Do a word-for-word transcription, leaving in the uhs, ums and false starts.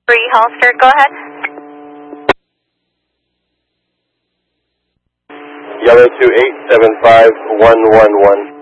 Three Hollister, go ahead. Yellow two eight seven five one one one.